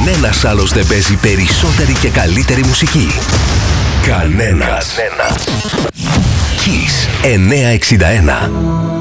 Κανένας άλλος δεν παίζει περισσότερη και καλύτερη μουσική. Κανένας. Kiss 961.